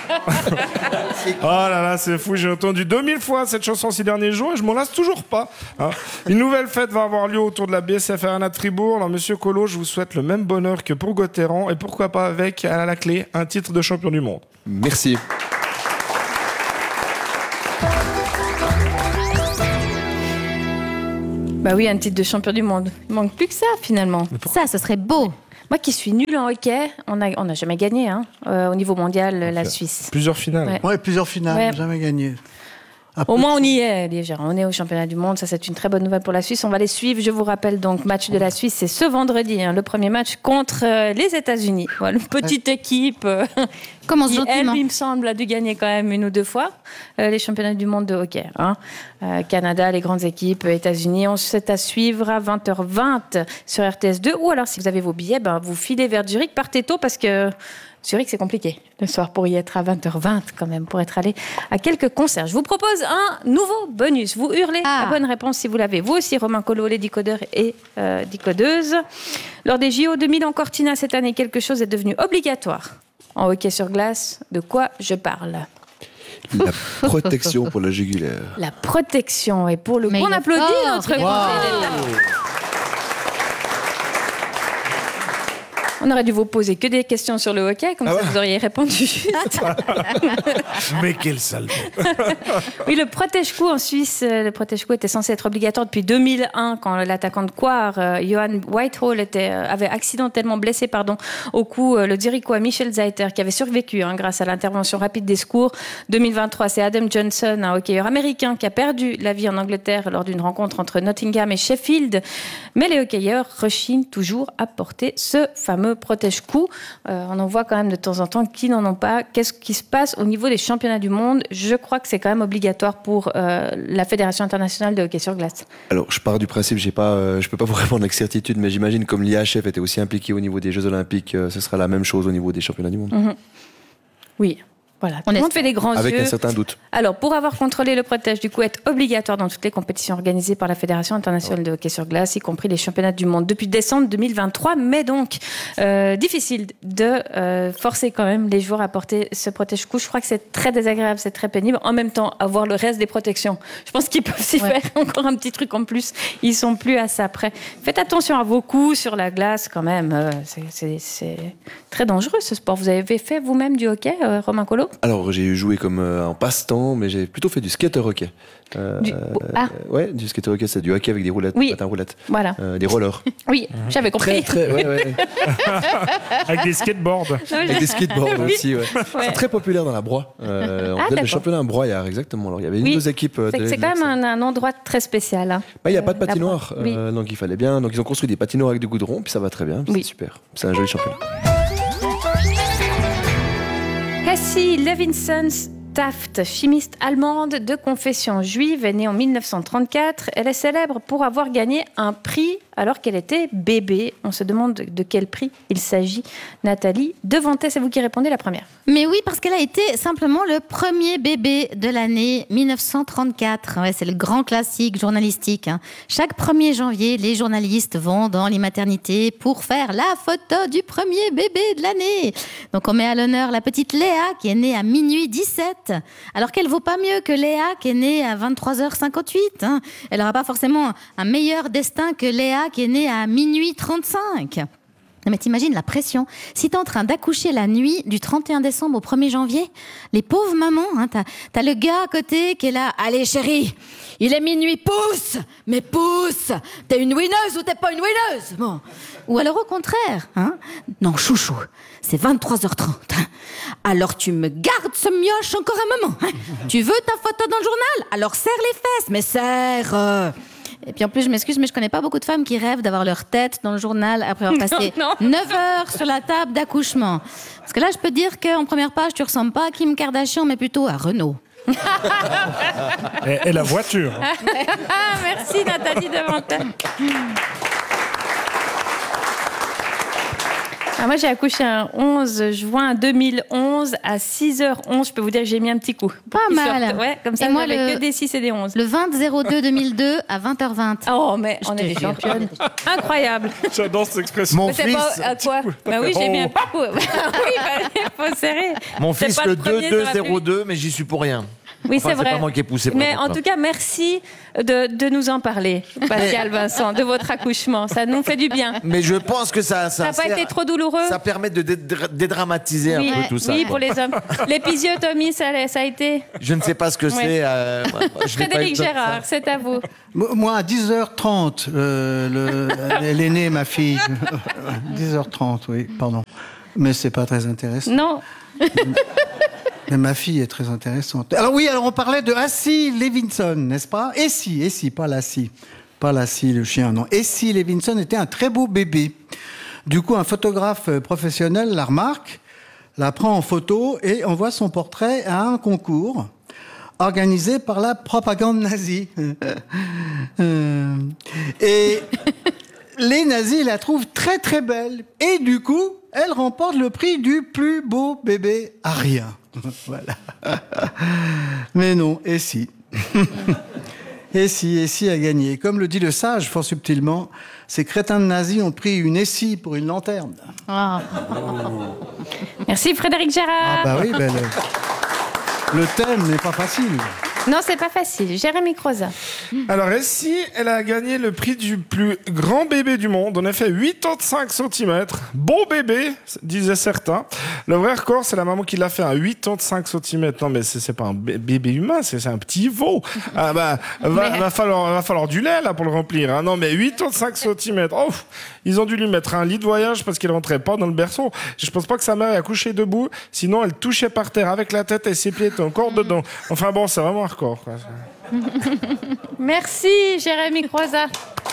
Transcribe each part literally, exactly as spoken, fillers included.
Oh là là, c'est fou, j'ai entendu deux mille fois cette chanson ces derniers jours et je m'en lasse toujours pas. Hein. Une nouvelle fête va avoir lieu autour de la B S F Arena de Fribourg. Alors, monsieur Colo, je vous souhaite le même bonheur que pour Gauthieron et pourquoi pas avec, à la clé, un titre de champion du monde. Merci. Bah oui, un titre de champion du monde. Il manque plus que ça, finalement. Ça, ce serait beau. Moi qui suis nulle en hockey, on n'a on a jamais gagné hein, euh, au niveau mondial, la Suisse. Plusieurs finales. Ouais. Ouais, plusieurs finales, Ouais. jamais gagné. Au moins, on y est, déjà. On est au championnat du monde. Ça, c'est une très bonne nouvelle pour la Suisse. On va les suivre. Je vous rappelle donc, match de la Suisse, c'est ce vendredi. Hein, le premier match contre euh, les États-Unis. Voilà, une petite équipe euh, Commence qui, elle, gentiment. il me semble, a dû gagner quand même une ou deux fois euh, les championnats du monde de hockey. Hein. Euh, Canada, les grandes équipes, États-Unis. On c'est à suivre à vingt heures vingt sur R T S deux. Ou alors, si vous avez vos billets, ben, vous filez vers Zurich. Partez tôt parce que Zurich, c'est compliqué le soir pour y être à vingt heures vingt quand même, pour être allé à quelques concerts. Je vous propose un nouveau bonus. Vous hurlez Ah. la bonne réponse si vous l'avez. Vous aussi, Romain Colo, les décodeurs et euh, décodeuses. Lors des J O deux mille en Cortina cette année, quelque chose est devenu obligatoire. En hockey sur glace, de quoi je parle ? La protection pour la jugulaire. La protection. Et pour le Mais coup, on il est applaudit fort, notre il est conseiller d'État. On aurait dû vous poser que des questions sur le hockey, comme Ah ça ouais. vous auriez répondu juste. Mais quel sale. Oui, le protège-cou en Suisse, euh, le protège-cou était censé être obligatoire depuis deux mille un, quand l'attaquant de Coire, euh, Johan Whitehall, était, euh, avait accidentellement blessé pardon, au cou euh, le Zurichois Michel Zeiter, qui avait survécu hein, grâce à l'intervention rapide des secours. deux mille vingt-trois, c'est Adam Johnson, un hockeyeur américain, qui a perdu la vie en Angleterre lors d'une rencontre entre Nottingham et Sheffield. Mais les hockeyeurs rechignent toujours à porter ce fameux protège-cou. Euh, on en voit quand même de temps en temps qui n'en ont pas. Qu'est-ce qui se passe au niveau des championnats du monde ? Je crois que c'est quand même obligatoire pour euh, la Fédération internationale de hockey sur glace. Alors, je pars du principe, j'ai pas, euh, je peux pas vous répondre avec certitude, mais j'imagine comme l'I H F était aussi impliqué au niveau des Jeux Olympiques, euh, ce sera la même chose au niveau des championnats du monde. Mmh. Oui. Voilà, tout le monde fait des grands Avec yeux. un certain doute. Alors, pour avoir contrôlé le protège, du coup, être obligatoire dans toutes les compétitions organisées par la Fédération internationale de hockey sur glace, y compris les championnats du monde, depuis décembre deux mille vingt-trois. Mais donc, euh, difficile de euh, forcer quand même les joueurs à porter ce protège-cou. Je crois que c'est très désagréable, c'est très pénible. En même temps, avoir le reste des protections. Je pense qu'ils peuvent s'y Ouais. faire encore un petit truc en plus. Ils sont plus à ça près. Faites attention à vos coups sur la glace quand même. Euh, c'est, c'est, c'est très dangereux ce sport. Vous avez fait vous-même du hockey, euh, Romain Colo ? Alors, j'ai joué comme euh, en passe-temps, mais j'ai plutôt fait du skater hockey. Euh, Du- ah. euh, ouais, du skater hockey, c'est du hockey avec des roulettes, Oui. patins roulettes, Voilà. euh, des rollers. Oui, j'avais compris. Très, très, ouais, ouais. Avec des skateboards. Avec des skateboards Oui. aussi, ouais. Ouais. C'est très populaire dans la broie. Euh, on Ah, faisait le d'accord. championnat en broyard, exactement. Alors, il y avait une Oui. ou deux équipes. euh, C'est, de- c'est quand même un, un endroit très spécial. Hein. Bah, il n'y a pas de Euh, la patinoire, broie. Oui. euh, donc il fallait bien. Donc ils ont construit des patinoires avec du goudron, puis ça va très bien, puis Oui. c'est super. C'est un joli championnat. Cassie Levinson Taft, chimiste allemande de confession juive, est née en mille neuf cent trente-quatre. Elle est célèbre pour avoir gagné un prix alors qu'elle était bébé. On se demande de quel prix il s'agit. Nathalie Devantet, c'est vous qui répondez la première. Mais oui, parce qu'elle a été simplement le premier bébé de l'année mille neuf cent trente-quatre. Ouais, c'est le grand classique journalistique. Hein. Chaque premier janvier, les journalistes vont dans les maternités pour faire la photo du premier bébé de l'année. Donc on met à l'honneur la petite Léa qui est née à minuit dix-sept, alors qu'elle vaut pas mieux que Léa qui est née à vingt-trois heures cinquante-huit. Hein. Elle n'aura pas forcément un meilleur destin que Léa qui est née à minuit trente-cinq. Non mais t'imagines la pression. Si t'es en train d'accoucher la nuit du trente et un décembre au premier janvier, les pauvres mamans, hein, t'as, t'as le gars à côté qui est là. Allez chérie, il est minuit, pousse, mais pousse. T'es une winneuse ou t'es pas une winneuse? Bon. Ou alors au contraire, hein. Non chouchou, c'est vingt-trois heures trente. Hein. Alors tu me gardes ce mioche encore un moment. Hein. Tu veux ta photo dans le journal? Alors serre les fesses, mais serre. Euh. Et puis en plus, je m'excuse, mais je connais pas beaucoup de femmes qui rêvent d'avoir leur tête dans le journal après avoir passé Non, non. neuf heures sur la table d'accouchement. Parce que là, je peux te dire qu'en première page, tu ressembles pas à Kim Kardashian, mais plutôt à Renault. Et, et la voiture. Merci Nathalie Devantet. Ah, moi, j'ai accouché un onze juin deux mille onze à six heures onze. Je peux vous dire que j'ai mis un petit coup. Pas mal. Sortent. Ouais, comme ça, Et moi, j'avais le- que des six et des onze. Le vingt zéro deux deux mille deux à vingt heures vingt. Oh, mais on Je est te des jure. championnes. Incroyable. J'adore cette expression. Mon Mais c'est fils, pas à quoi Bah oui, j'ai mis un petit coup. oui, il faut serrer. mon C'est fils pas le premier, deux ça va deux plus zéro vite. deux, mais j'y suis pour rien. Oui, Enfin, c'est vrai. pas moi qui ai poussé pour Mais le en coup, tout cas, merci de, de nous en parler, Pascal Vincent, de votre accouchement. Ça nous fait du bien. Mais je pense que ça, Ça n'a pas sert- été trop douloureux Ça permet de dé- dédramatiser Oui, un peu tout ça. oui quoi. pour les hommes. L'épisiotomie, ça, ça a été. Je ne sais pas ce que Ouais. c'est. euh, moi, je n'ai pas eu Frédéric le temps de Gérard, ça. c'est à vous. Moi, à dix heures trente, euh, le, elle est née, ma fille. dix heures trente, oui, pardon. Mais c'est pas très intéressant. Non. Mais ma fille est très intéressante. Alors oui, alors on parlait de Essie Levinson, n'est-ce pas? Essie, Essie, pas Lassie. Pas Lassie, le chien, non. Essie Levinson était un très beau bébé. Du coup, un photographe professionnel la remarque, la prend en photo et envoie son portrait à un concours organisé par la propagande nazie. Euh, et les nazis la trouvent très très belle. Et du coup, elle remporte le prix du plus beau bébé arien. Voilà. Mais non, et si. Et si, et si a gagné. Comme le dit le sage, fort subtilement, ces crétins de nazis ont pris une essie pour une lanterne. Ah. Merci Frédéric Ah Gérard. bah oui, ben le, le thème n'est pas facile. Non, c'est pas facile. Jérémy Croza. Alors, Essie, elle a gagné le prix du plus grand bébé du monde. En effet, quatre-vingt-cinq centimètres. Beau bébé, disaient certains. Le vrai record, c'est la maman qui l'a fait à quatre-vingt-cinq centimètres. Non, mais c'est, c'est pas un bé- bébé humain, c'est, c'est un petit veau. Ah bah, va, Mais- va falloir, va falloir du lait, là, pour le remplir. Hein. Non, mais quatre-vingt-cinq centimètres. Oh, ils ont dû lui mettre un lit de voyage parce qu'il rentrait pas dans le berceau. Je pense pas que sa mère ait accouché debout. Sinon, elle touchait par terre avec la tête et ses pieds étaient encore dedans. Enfin bon, c'est vraiment un record, quoi. Merci Jérémy Croza.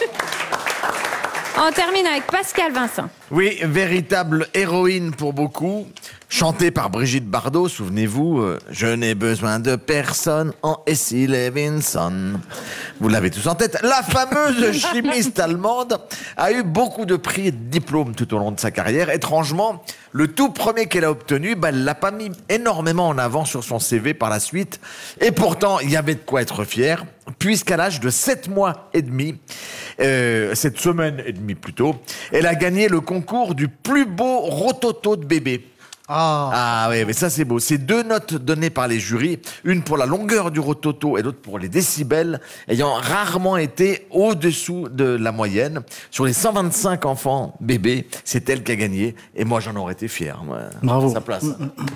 On termine avec Pascal Vincent. Oui, véritable héroïne pour beaucoup. Chantée par Brigitte Bardot, souvenez-vous, euh, je n'ai besoin de personne en Essie Levinson. Vous l'avez tous en tête. La fameuse chimiste allemande a eu beaucoup de prix et de diplômes tout au long de sa carrière. Étrangement, le tout premier qu'elle a obtenu, bah, elle l'a pas mis énormément en avant sur son C V par la suite. Et pourtant, il y avait de quoi être fier, puisqu'à l'âge de sept mois et demi, euh, cette semaine et demie plutôt, elle a gagné le concours du plus beau rototo de bébé. Ah, Ah oui, mais ça c'est beau. C'est deux notes données par les jurys, une pour la longueur du rototo et l'autre pour les décibels, ayant rarement été au-dessous de la moyenne. Sur les cent vingt-cinq enfants bébés, c'est elle qui a gagné. Et moi, j'en aurais été fier. Moi, Bravo. à sa place.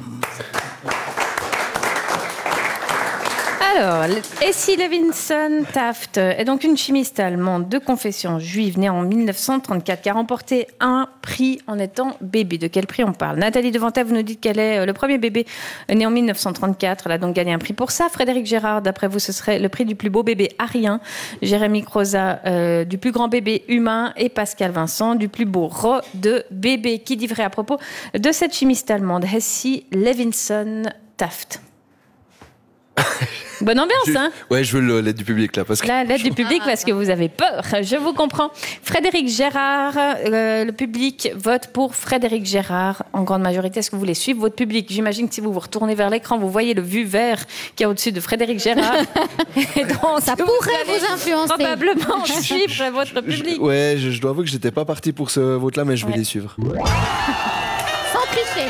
Alors, Essie Levinson Taft est donc une chimiste allemande de confession juive née en mille neuf cent trente-quatre qui a remporté un prix en étant bébé. De quel prix on parle? Nathalie Devantel, vous nous dites qu'elle est le premier bébé né en mille neuf cent trente-quatre. Elle a donc gagné un prix pour ça. Frédéric Gérard, d'après vous, ce serait le prix du plus beau bébé arien. Jérémy Croza, euh, du plus grand bébé humain. Et Pascal Vincent, du plus beau ro de bébé. Qui dit vrai à propos de cette chimiste allemande, Essie Levinson Taft? Bonne ambiance, Je- hein? Ouais, je veux le- l'aide du public là parce que. Là, l'aide du public parce que vous avez peur. Je vous comprends. Frédéric Gérard, euh, le public vote pour Frédéric Gérard en grande majorité. Est-ce que vous voulez suivre votre public? J'imagine que si vous vous retournez vers l'écran, vous voyez le vu vert qui est au-dessus de Frédéric Gérard. Et donc, Ça vous pourrait allez vous influencer. probablement suivre votre public. Ouais, je, je dois avouer que j'étais pas parti pour ce vote-là, mais je vais Ouais. les suivre. Sans tricher.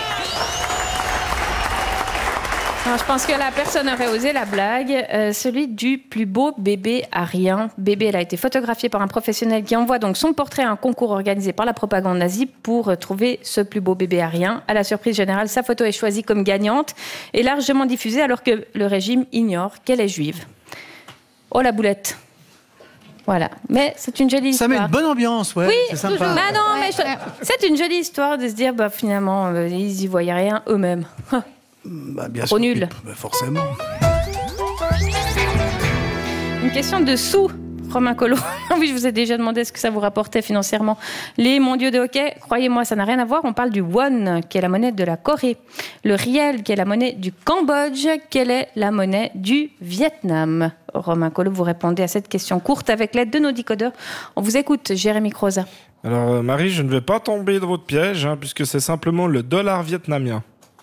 Non, je pense que la personne aurait osé la blague. Euh, celui du plus beau bébé arien. Bébé, elle a été photographiée par un professionnel qui envoie donc son portrait à un concours organisé par la propagande nazie pour euh, trouver ce plus beau bébé arien. À la surprise générale, sa photo est choisie comme gagnante et largement diffusée alors que le régime ignore qu'elle est juive. Oh la boulette. Voilà. Mais c'est une jolie ça histoire. met une bonne ambiance, ouais. Oui, c'est sympa. toujours. Bah non, Ouais, mais je- ouais. c'est une jolie histoire de se dire, bah finalement, euh, ils y voyaient rien eux-mêmes. Bah, bien Trop sûr. nul. Bah, forcément. Une question de sous, Romain Collot. Oui, je vous ai déjà demandé ce que ça vous rapportait financièrement. Les mondiaux de hockey, croyez-moi, ça n'a rien à voir. On parle du won, qui est la monnaie de la Corée. Le riel, qui est la monnaie du Cambodge. Quelle est la monnaie du Vietnam? Romain Collot, vous répondez à cette question courte avec l'aide de nos décodeurs. On vous écoute, Jérémy Croza. Alors, euh, Marie, je ne vais pas tomber dans votre piège, hein, puisque c'est simplement le dollar vietnamien.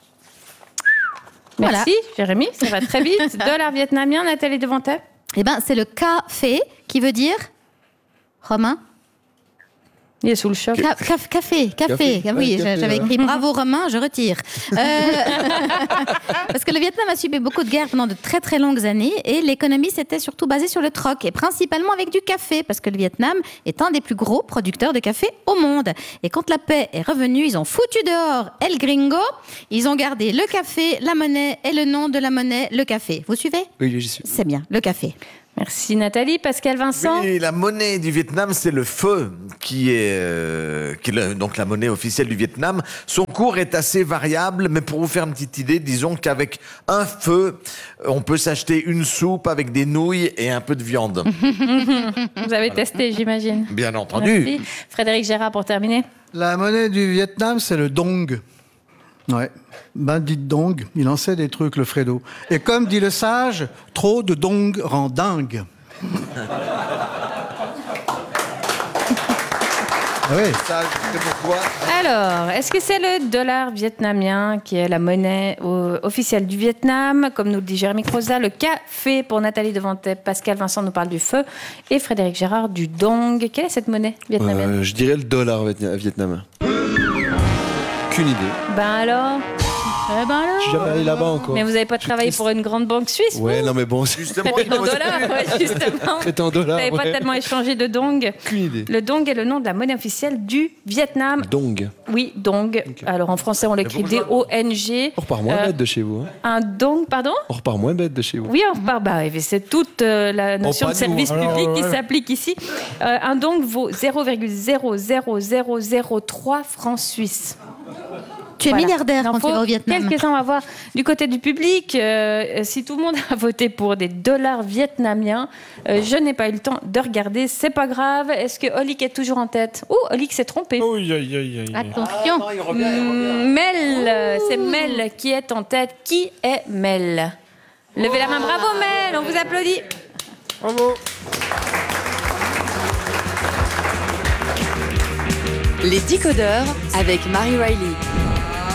Merci, Jérémy, ça va très vite. Dollar vietnamien, Nathalie Devantet. Eh ben, c'est le café qui veut dire Romain. Il est sous le choc. Ca- caf- café, café. Café. Ah oui, Ouais, café, j'avais ouais. écrit bravo Romain, je retire. Euh, Parce que le Vietnam a subi beaucoup de guerres pendant de très très longues années et l'économie s'était surtout basée sur le troc et principalement avec du café parce que le Vietnam est un des plus gros producteurs de café au monde. Et quand la paix est revenue, ils ont foutu dehors El Gringo, ils ont gardé le café, la monnaie et le nom de la monnaie, le café. Vous suivez ? Oui, j'y suis. C'est bien, le café. Merci Nathalie. Pascal Vincent. Oui, la monnaie du Vietnam, c'est le feu, qui est, euh, qui est le- donc la monnaie officielle du Vietnam. Son cours est assez variable, mais pour vous faire une petite idée, disons qu'avec un feu, on peut s'acheter une soupe avec des nouilles et un peu de viande. Vous avez testé, j'imagine. Bien entendu. Merci. Frédéric Gérard pour terminer. La monnaie du Vietnam, c'est le dong. Ouais. Ben, dites dong, il en sait des trucs, le Fredo. Et comme dit le sage, trop de dong rend dingue. Ah oui. Ça, je sais pourquoi. Alors, est-ce que c'est le dollar vietnamien qui est la monnaie euh, officielle du Vietnam? Comme nous le dit Jérémy Croza, le café pour Nathalie Devantet, Pascal Vincent nous parle du feu et Frédéric Gérard du dong. Quelle est cette monnaie vietnamienne? Euh, je dirais le dollar vietna- vietnamien. Aucune idée. Ben alors Eh ben Je suis alors jamais allé là-bas encore. Mais vous n'avez pas Je suis travaillé triste. pour une grande banque suisse Ouais, vous non mais bon, c'est Justement, il En faut- dollars, ouais, justement. c'est en Vous dollars. n'avez pas ouais. tellement échangé de dong. Aucune idée. Le dong est le nom de la monnaie officielle du Vietnam. Dong. Oui, dong. Alors en français, on l'écrit D O N G. On repart moins Euh, bête de chez vous. Hein. Un dong, pardon? On repart moins bête de chez vous. Oui, on repart. Bah, mais c'est toute euh, la notion pas de nous, service hein. public Alors, qui ouais. s'applique ici. Euh, un dong vaut zéro virgule zéro zéro zéro zéro trois francs suisses. Tu es Voilà. milliardaire Il en quand tu faut vas au Vietnam. Quelques-uns, on va voir. Du côté du public, euh, si tout le monde a voté pour des dollars vietnamiens, euh, je n'ai pas eu le temps de regarder. C'est pas grave. Est-ce que Olik est toujours en tête? Oh, Olik s'est trompé. Oui, aïe, aïe, aïe. Attention. Mm, Mel, euh, c'est Mel qui est en tête. Qui est Mel? Levez la main. Bravo Mel, on vous applaudit. Bravo. Les Décodeurs avec Marie Riley.